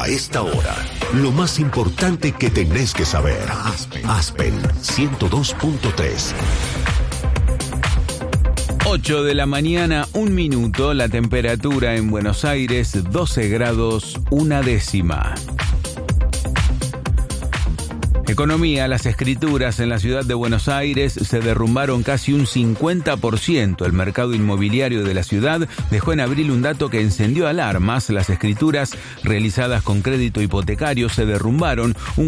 A esta hora, lo más importante que tenés que saber. Aspen 102.3. 8 de la mañana, 1 minuto, la temperatura en Buenos Aires, 12 grados, 1/10. Economía, las escrituras en la ciudad de Buenos Aires se derrumbaron casi un 50%. El mercado inmobiliario de la ciudad dejó en abril un dato que encendió alarmas. Las escrituras realizadas con crédito hipotecario se derrumbaron un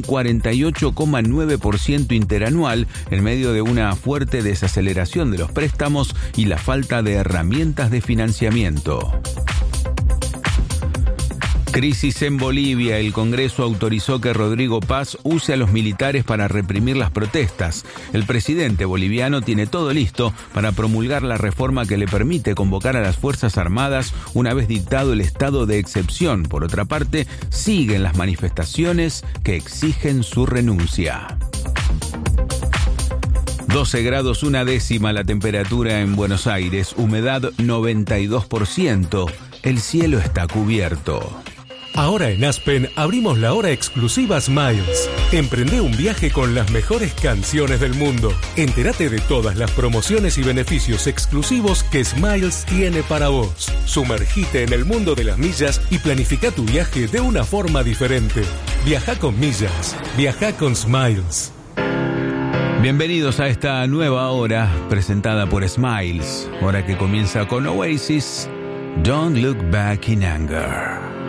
48,9% interanual en medio de una fuerte desaceleración de los préstamos y la falta de herramientas de financiamiento. Crisis en Bolivia. El Congreso autorizó que Rodrigo Paz use a los militares para reprimir las protestas. El presidente boliviano tiene todo listo para promulgar la reforma que le permite convocar a las Fuerzas Armadas una vez dictado el estado de excepción. Por otra parte, siguen las manifestaciones que exigen su renuncia. 12 grados 1/10 la temperatura en Buenos Aires, humedad 92%. El cielo está cubierto. Ahora en Aspen abrimos la hora exclusiva Smiles. Emprende un viaje con las mejores canciones del mundo. Entérate de todas las promociones y beneficios exclusivos que Smiles tiene para vos. Sumergite en el mundo de las millas y planifica tu viaje de una forma diferente. Viaja con millas. Viaja con Smiles. Bienvenidos a esta nueva hora presentada por Smiles. Hora que comienza con Oasis. Don't Look Back in Anger.